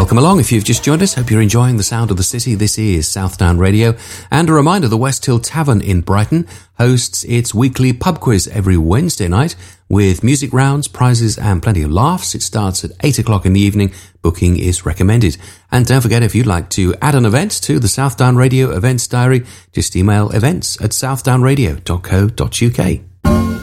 Welcome along. If you've just joined us, hope you're enjoying the sound of the city. This is Southdown Radio. And a reminder, the West Hill Tavern in Brighton hosts its weekly pub quiz every Wednesday night with music rounds, prizes and plenty of laughs. It starts at 8 o'clock in the evening. Booking is recommended. And don't forget, if you'd like to add an event to the Southdown Radio events diary, just email events@southdownradio.co.uk.